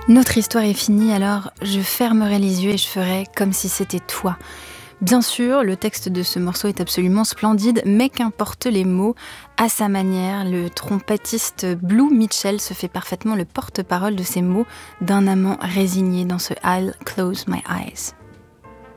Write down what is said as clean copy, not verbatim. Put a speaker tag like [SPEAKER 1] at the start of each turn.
[SPEAKER 1] Notre histoire est finie, alors je fermerai les yeux et je ferai comme si c'était toi. Bien sûr, le texte de ce morceau est absolument splendide, mais qu'importe les mots, à sa manière, le trompettiste Blue Mitchell se fait parfaitement le porte-parole de ces mots d'un amant résigné dans ce I'll Close My Eyes.